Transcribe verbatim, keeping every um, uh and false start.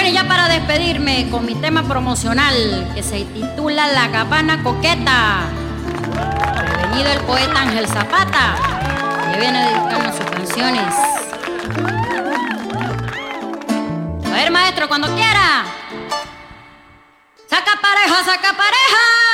Canciones ya para despedirme con mi tema promocional que se titula La Cabana Coqueta. Prevenido el poeta Ángel Zapata, que viene dedicando sus canciones. A ver, maestro, cuando quiera. Saca pareja, saca pareja.